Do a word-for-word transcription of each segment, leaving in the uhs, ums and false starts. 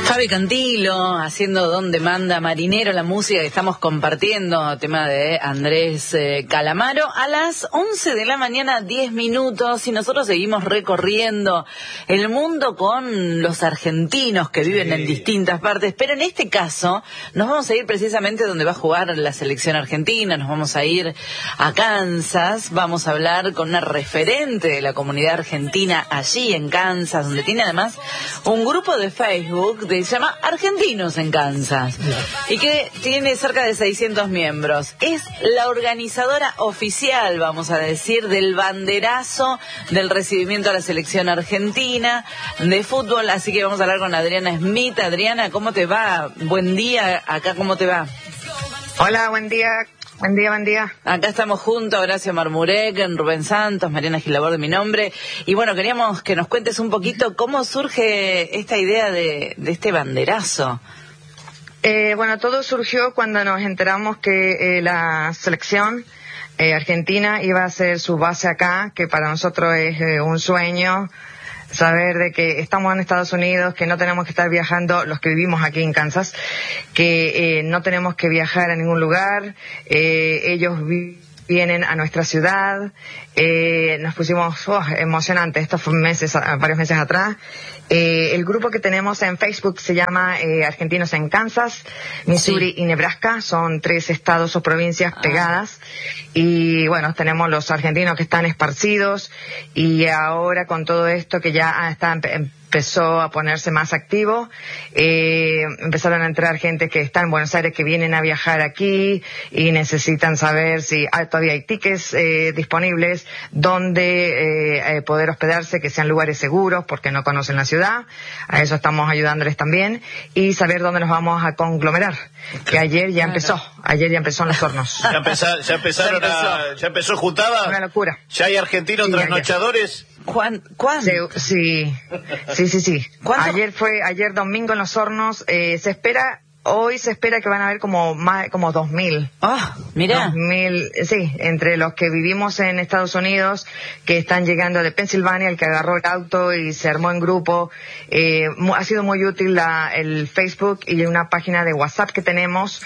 Fabi Cantilo haciendo Donde Manda Marinero, la música que estamos compartiendo, tema de Andrés eh, Calamaro, a las once de la mañana, diez minutos, y nosotros seguimos recorriendo el mundo con los argentinos que viven sí. en distintas partes, pero en este caso nos vamos a ir precisamente donde va a jugar la selección argentina, nos vamos a ir a Kansas, vamos a hablar con una referente de la comunidad argentina allí en Kansas, donde tiene además un grupo de Facebook de se llama Argentinos en Kansas y que tiene cerca de seiscientos miembros. Es la organizadora oficial, vamos a decir, del banderazo del recibimiento a la selección argentina de fútbol, así que vamos a hablar con Adriana Smith. Adriana, ¿cómo te va? Buen día, acá ¿cómo te va? Hola, buen día. Buen día, buen día. Acá estamos juntos, Horacio Marmurek, Rubén Santos, Mariana Gilabor de mi nombre. Y bueno, queríamos que nos cuentes un poquito cómo surge esta idea de, de este banderazo. Eh, bueno, todo surgió cuando nos enteramos que eh, la selección eh, argentina iba a hacer su base acá, que para nosotros es eh, un sueño. Saber de que estamos en Estados Unidos, que no tenemos que estar viajando, los que vivimos aquí en Kansas, que eh, no tenemos que viajar a ningún lugar, eh, ellos vi vienen a nuestra ciudad, eh, nos pusimos oh, emocionantes, esto fue meses, varios meses atrás. Eh, el grupo que tenemos en Facebook se llama eh, Argentinos en Kansas, Missouri sí. y Nebraska, son tres estados o provincias ah. pegadas, y bueno, tenemos los argentinos que están esparcidos, y ahora con todo esto que ya está empezó a ponerse más activo, eh, empezaron a entrar gente que está en Buenos Aires, que vienen a viajar aquí y necesitan saber si hay, todavía hay tickets eh, disponibles, dónde eh, poder hospedarse, que sean lugares seguros porque no conocen la ciudad. A eso estamos ayudándoles también, y saber dónde nos vamos a conglomerar, que ayer ya empezó, ayer ya empezó en los hornos. Ya, empezó, ya empezaron ya empezó. a, ya empezó juntada. Una locura. Ya hay argentinos sí, trasnochadores. Juan, ¿cuándo? Sí, sí, sí, sí. Ayer fue, ayer domingo en los hornos, eh, se espera, hoy se espera que van a haber como más, como dos mil. Ah, mira. Dos mil, sí, entre los que vivimos en Estados Unidos, que están llegando de Pensilvania, el que agarró el auto y se armó en grupo. Eh, ha sido muy útil la, el Facebook y una página de WhatsApp que tenemos,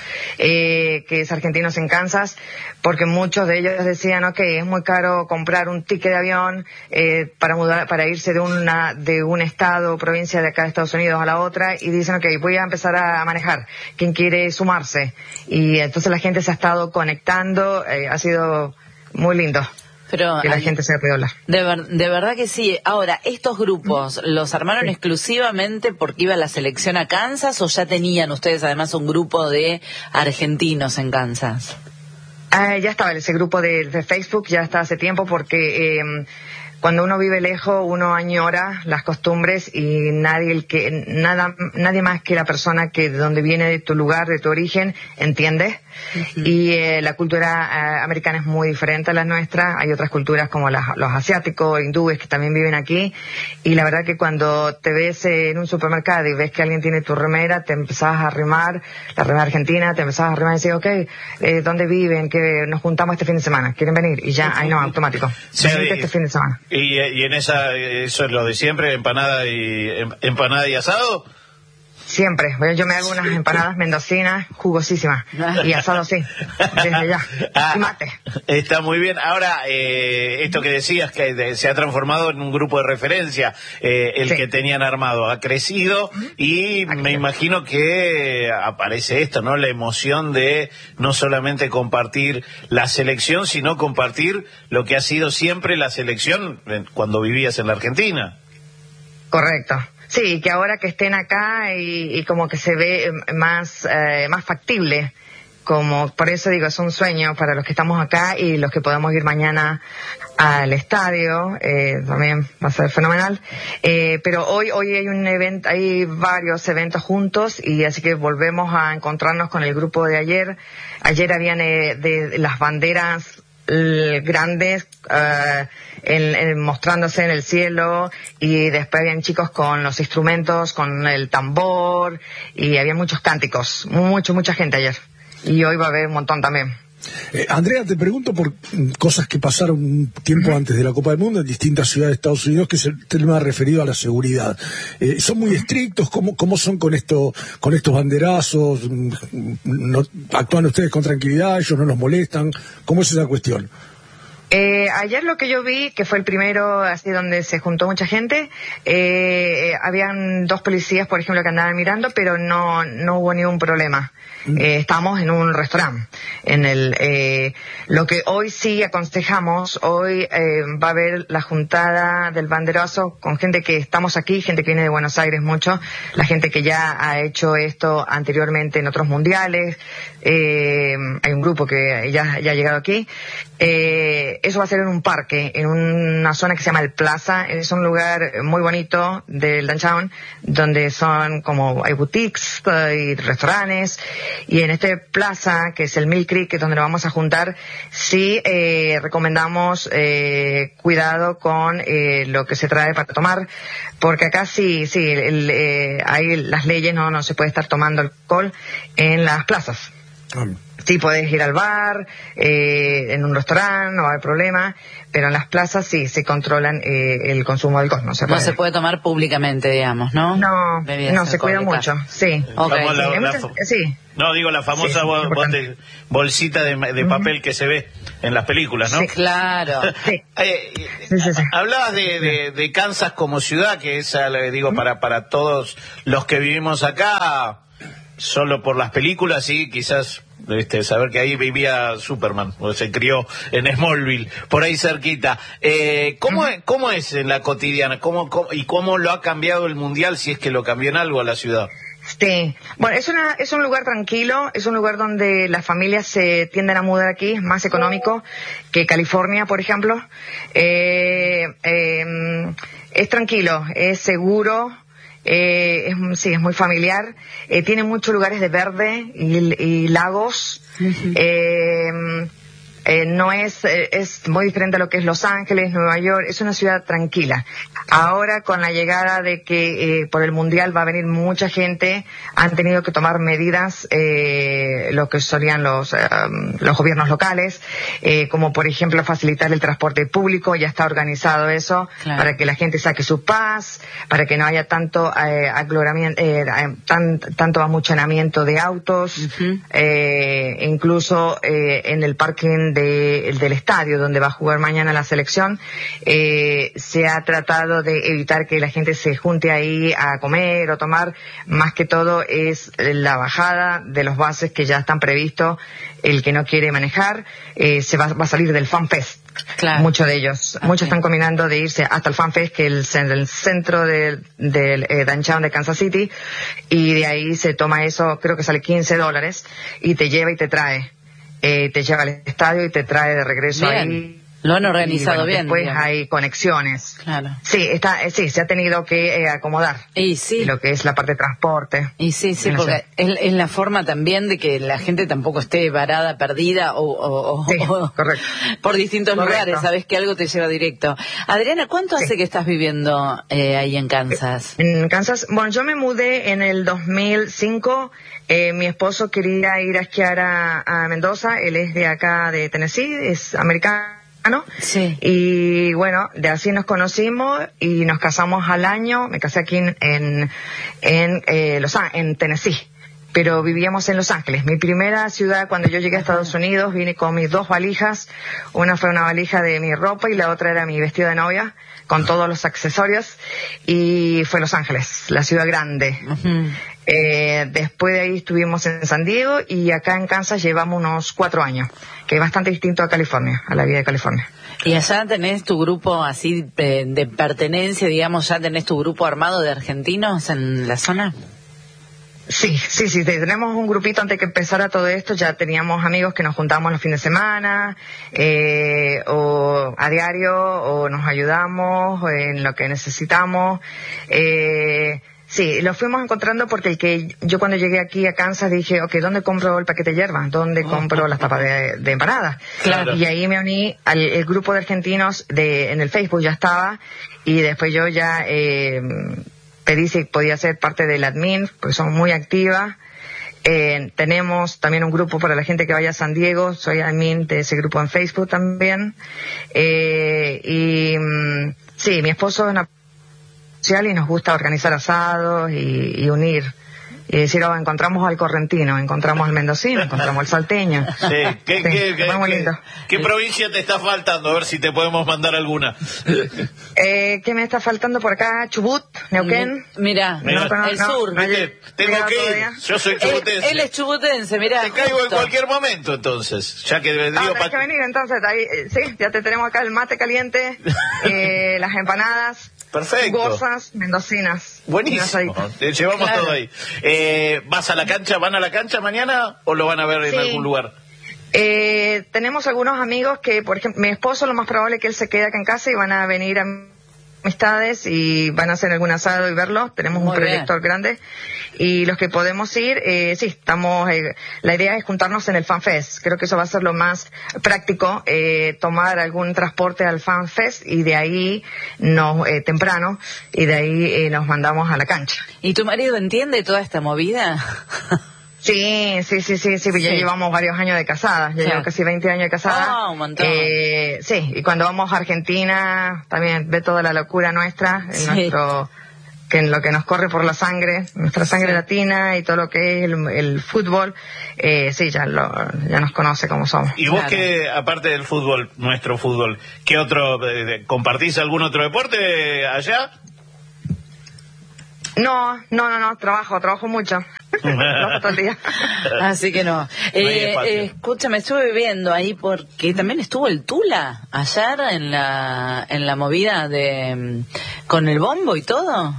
eh, que es Argentinos en Kansas, porque muchos de ellos decían, ok, es muy caro comprar un ticket de avión, eh, para mudar, para irse de una, de un estado o provincia de acá de Estados Unidos a la otra, y dicen, ok, voy a empezar a manejar. ¿Quién quiere sumarse? Y entonces la gente se ha estado conectando, eh, ha sido muy lindo. Pero, que la gente se ha podido hablar. De, ver, de verdad que sí. Ahora, ¿estos grupos los armaron sí. exclusivamente porque iba la selección a Kansas, o ya tenían ustedes además un grupo de argentinos en Kansas? Ah, ya estaba ese grupo de, de Facebook, ya está hace tiempo, porque eh, cuando uno vive lejos, uno añora las costumbres, y nadie el que nada nadie más que la persona que de donde viene, de tu lugar, de tu origen, entiende. Uh-huh. Y eh, la cultura eh, americana es muy diferente a la nuestra. Hay otras culturas como las, los asiáticos, hindúes, que también viven aquí, y la verdad que cuando te ves en un supermercado y ves que alguien tiene tu remera, te empezás a arrimar, la remera argentina, te empezás a arrimar y decir, ok, eh, ¿dónde viven? Que nos juntamos este fin de semana, ¿quieren venir? Y ya, ahí no, automático. Sí, y, este fin de semana. Y, y en esa, eso es lo de siempre, empanada y empanada y asado. Siempre. Yo me hago unas empanadas mendocinas jugosísimas. Y asado sí, desde ya. Ah, y mate. Está muy bien. Ahora, eh, esto que decías, que de, se ha transformado en un grupo de referencia, eh, el sí. que tenían armado. Ha crecido y ha me imagino que aparece esto, ¿no? La emoción de no solamente compartir la selección, sino compartir lo que ha sido siempre la selección cuando vivías en la Argentina. Correcto. Sí, que ahora que estén acá y, y como que se ve más eh, más factible, como por eso digo, es un sueño para los que estamos acá y los que podemos ir mañana al estadio, eh, también va a ser fenomenal. Eh, pero hoy hoy hay un evento, hay varios eventos juntos, y así que volvemos a encontrarnos con el grupo de ayer. Ayer habían eh, de, de las banderas grandes uh, en, en, mostrándose en el cielo, y después habían chicos con los instrumentos, con el tambor, y había muchos cánticos, mucho, mucha gente ayer, y hoy va a haber un montón también. Eh, Andrea, te pregunto por cosas que pasaron un tiempo antes de la Copa del Mundo en distintas ciudades de Estados Unidos, que es el tema referido a la seguridad. Eh, ¿Son muy estrictos? ¿Cómo, cómo son con esto, con estos banderazos? ¿No, ¿Actúan ustedes con tranquilidad? ¿Ellos no los molestan? ¿Cómo es esa cuestión? Eh, ayer lo que yo vi, que fue el primero así donde se juntó mucha gente, eh, habían dos policías, por ejemplo, que andaban mirando, pero no no hubo ningún problema. Eh, estamos en un restaurante. En el eh, lo que hoy sí aconsejamos, hoy eh, va a haber la juntada del banderazo con gente que estamos aquí, gente que viene de Buenos Aires mucho, la gente que ya ha hecho esto anteriormente en otros mundiales. Eh, hay un grupo que ya, ya ha llegado aquí. Eh, eso va a ser en un parque, en una zona que se llama el Plaza. Es un lugar muy bonito del downtown, donde son como, hay boutiques, hay restaurantes, y en este plaza, que es el Mill Creek, que es donde nos vamos a juntar, sí eh, recomendamos eh, cuidado con eh, lo que se trae para tomar, porque acá sí, sí, el, eh, hay las leyes, no, no se puede estar tomando alcohol en las plazas. Um. Sí, podés ir al bar, eh, en un restaurante, no va a haber problema, pero en las plazas sí se controlan eh, el consumo de alcohol. No se puede. No se puede tomar públicamente, digamos, ¿no? No, Bebidas no, se cuida mucho, sí. Okay. La, sí, la, muchas, sí. No, digo la famosa sí, bol, bol, bolsita de, de papel uh-huh. que se ve en las películas, ¿no? Sí, claro. Sí. Eh, sí, sí, sí. Hablabas de, de, de Kansas como ciudad, que es, digo, uh-huh. para, para todos los que vivimos acá, solo por las películas, sí, quizás... Este, saber que ahí vivía Superman, o se crió en Smallville, por ahí cerquita. Eh, ¿cómo, uh-huh. ¿Cómo es en la cotidiana? ¿Cómo, cómo, ¿Y cómo lo ha cambiado el Mundial, si es que lo cambió en algo a la ciudad? Sí, bueno, es una es un lugar tranquilo, es un lugar donde las familias se tienden a mudar aquí, es más económico que California, por ejemplo. Eh, eh, es tranquilo, es seguro. Eh, es, sí, es muy familiar, eh, tiene muchos lugares de verde y, y lagos. Uh-huh. eh, eh, no es, eh, es muy diferente a lo que es Los Ángeles, Nueva York, es una ciudad tranquila. Ahora con la llegada de que eh, por el Mundial va a venir mucha gente, han tenido que tomar medidas, eh, lo que solían los, eh, los gobiernos locales, eh, como por ejemplo facilitar el transporte público, ya está organizado eso, claro. Para que la gente saque su paz, para que no haya tanto eh, aglomeración, eh, tan, tanto amuchonamiento de autos, uh-huh. eh, incluso eh, en el parking de, del estadio donde va a jugar mañana la selección, eh, se ha tratado de evitar que la gente se junte ahí a comer o tomar. Más que todo es la bajada de los buses que ya están previstos. El que no quiere manejar eh, se va, va a salir del Fan Fest. Claro. Muchos de ellos, okay. Muchos están combinando de irse hasta el Fan Fest, que es el, el centro del, del eh, downtown de Kansas City, y de ahí se toma eso, creo que sale quince dólares, y te lleva y te trae. Eh, te lleva al estadio y te trae de regreso bien. Ahí. Lo han organizado y, bueno, bien. Después digamos. Hay conexiones. Claro. Sí, está, eh, sí, se ha tenido que eh, acomodar. Y sí. Lo que es la parte de transporte. Y sí, sí, porque es, es la forma también de que la gente tampoco esté varada, perdida o, o, sí, o correcto. por distintos correcto. Lugares. Sabes que algo te lleva directo. Adriana, ¿cuánto sí. hace que estás viviendo eh, ahí en Kansas? En Kansas, bueno, yo me mudé en el dos mil cinco. Eh, mi esposo quería ir a esquiar a, a Mendoza. Él es de acá, de Tennessee, es americano. Sí. Y bueno, de así nos conocimos y nos casamos al año. Me casé aquí en en en, eh, Los, en Tennessee, pero vivíamos en Los Ángeles. Mi primera ciudad cuando yo llegué a Estados Unidos, vine con mis dos valijas. Una fue una valija de mi ropa y la otra era mi vestido de novia con todos los accesorios, y fue Los Ángeles, la ciudad grande. Uh-huh. Eh, después de ahí estuvimos en San Diego y acá en Kansas llevamos unos cuatro años, que es bastante distinto a California, a la vida de California. ¿Y allá tenés tu grupo así de, de pertenencia, digamos, ya tenés tu grupo armado de argentinos en la zona? Sí, sí, sí, tenemos un grupito antes que empezara todo esto, ya teníamos amigos que nos juntábamos los fines de semana, eh, o a diario, o nos ayudamos en lo que necesitamos. Eh, sí, lo fuimos encontrando porque el que yo cuando llegué aquí a Kansas dije, ok, ¿dónde compro el paquete de hierba? ¿Dónde compro las tapas de, de empanadas? Claro. Y ahí me uní al el grupo de argentinos de en el Facebook, ya estaba, y después yo ya... Eh, pedí si podía ser parte del admin, porque son muy activas, Eh, tenemos también un grupo para la gente que vaya a San Diego, soy admin de ese grupo en Facebook también. Eh, y mm, sí, mi esposo es una social y nos gusta organizar asados y, y unir. Y decir, oh, encontramos al correntino, encontramos al mendocino, encontramos al salteño. Sí, ¿qué, sí, qué, qué, muy qué, lindo. ¿qué provincia te está faltando? A ver si te podemos mandar alguna. Eh, ¿Qué me está faltando por acá? Chubut, Neuquén. Mira, Mira, no, el no, sur. no, Viste, tengo llegado que ir. todavía. Yo soy Él, chubutense. él es chubutense, mira. Te caigo en justo. cualquier momento, entonces. Ya que Ah, digo, tenés pa- que venir entonces, ahí, eh, sí, ya te tenemos acá el mate caliente, eh, las empanadas, Perfecto. gozas, mendocinas. Buenísimo. Te llevamos Claro. todo ahí. Eh, ¿Vas a la cancha? ¿Van a la cancha mañana o lo van a ver en Sí. algún lugar? Eh, tenemos algunos amigos que, por ejemplo, mi esposo lo más probable es que él se quede acá en casa y van a venir a amistades y van a hacer algún asado y verlo. Tenemos Muy un proyector grande y los que podemos ir, eh, sí, estamos, eh, la idea es juntarnos en el FanFest. Creo que eso va a ser lo más práctico, eh, tomar algún transporte al FanFest y de ahí nos, eh, temprano, y de ahí eh, nos mandamos a la cancha. ¿Y tu marido entiende toda esta movida? Sí, sí, sí, sí, sí, ya Sí. llevamos varios años de casadas, ya Claro. llevo casi veinte años de casada. Ah, un montón. Eh, sí, y cuando vamos a Argentina también ve toda la locura nuestra, en Sí. nuestro, que en lo que nos corre por la sangre, nuestra sangre Sí. latina y todo lo que es el, el fútbol, eh, sí, ya lo, ya nos conoce como somos. ¿Y vos Claro. qué, aparte del fútbol, nuestro fútbol, qué otro, eh, compartís algún otro deporte allá? No, no, no, no, trabajo, trabajo mucho. Trabajo todo el día. Así que no. No hay Eh, espacio. eh, escúchame, estuve viendo ahí porque también estuvo el Tula ayer en la en la movida de mm, con el bombo y todo.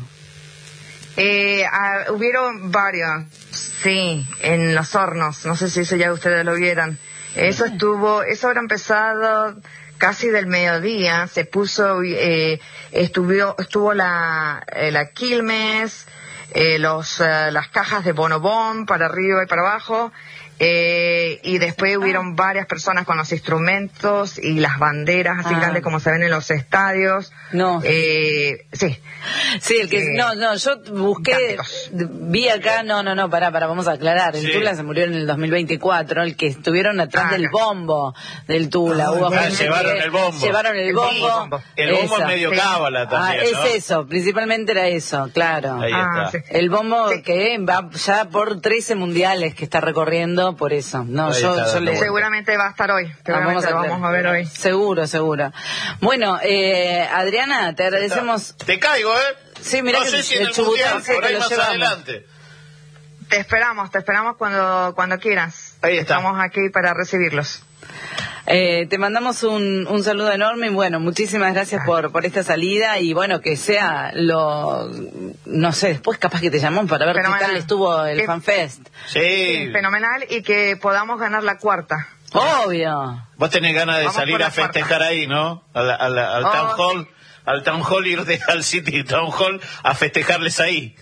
Eh, ah, hubieron varios, sí, en los hornos, no sé si eso ya ustedes lo vieran. Eso estuvo, eso habrá empezado casi del mediodía, se puso, eh, estuvo, estuvo la, eh, la Quilmes, eh, los, eh, las cajas de Bonobón para arriba y para abajo, eh, y después hubieron varias personas con los instrumentos y las banderas así Ah. grandes como se ven en los estadios. No. Eh, sí. Sí, el que Eh, no, no, yo busqué, cánticos. vi acá, no, no, no, pará, pará, vamos a aclarar. El Sí. Tula se murió en el dos mil veinticuatro, el que estuvieron atrás Ah, del no. bombo del Tula. Ah, Hubo ah, gente llevaron que- el bombo. Llevaron el El bombo. bombo. El bombo Esa. es medio sí. cábala Ah, también, es ¿no? eso, principalmente era eso, claro. Ahí Ah, está. sí. El bombo Sí. que va ya por trece mundiales que está recorriendo, por eso. No, Ahí yo, está yo dando le... vuelta. Seguramente va a estar hoy, seguramente lo vamos a ver hoy. Seguro, seguro. Bueno, eh, Adriana, te agradecemos. Te caigo, ¿eh? Sí, mirá no que sé si en el el mundial, chubutense por te ahí lo más llevamos. adelante. Te esperamos, te esperamos cuando, cuando quieras. Ahí está. Estamos aquí para recibirlos. Eh, te mandamos un, un saludo enorme y bueno, muchísimas gracias por, por esta salida y bueno, que sea lo, no sé, después capaz que te llamamos para ver Fenomenal. qué tal estuvo el Qué- FanFest. Sí. Fenomenal, y que podamos ganar la cuarta. Obvio. Vos tenés ganas de Vamos salir por la a festejar ahí, ¿no? Al, al, al Oh, Town Hall, sí. al Town Hall, ir de, al City Town Hall a festejarles ahí.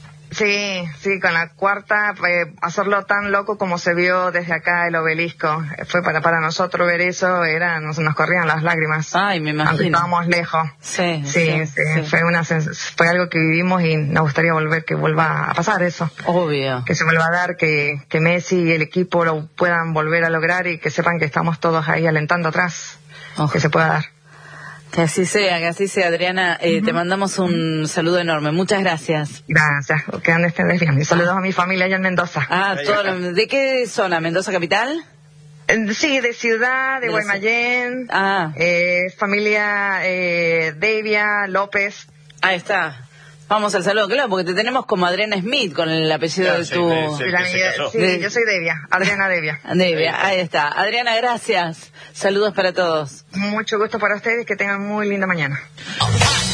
Sí, sí, con la cuarta, eh, hacerlo tan loco como se vio desde acá el obelisco. Fue para para nosotros ver eso, era nos, nos corrían las lágrimas. Ay, me Aunque imagino. estábamos lejos. Sí, Sí, sí, sí, sí. fue una sens- fue algo que vivimos y nos gustaría volver que vuelva a pasar eso. Obvio. Que se vuelva a dar, que, que Messi y el equipo lo puedan volver a lograr y que sepan que estamos todos ahí alentando atrás. Ojo. Que se pueda dar. Que así sea, que así sea, Adriana. Eh, Te mandamos un saludo enorme. Muchas gracias. Gracias, que andes bien. Y saludos a mi familia allá en Mendoza. Ah, Ahí todo está. lo- ¿de qué zona? ¿Mendoza Capital? Eh, Sí, de Ciudad, de De la Guaymallén, Ah, eh, familia eh, Devia, López. ahí está. Vamos al saludo, claro, porque te tenemos como Adriana Smith con el apellido Claro, de sí, tu... de- sí. Sí, que la se niña- casó. sí, De- yo soy Devia, Adriana Devia. Devia, ahí está. Adriana, gracias. Saludos para todos. Mucho gusto para ustedes, que tengan muy linda mañana.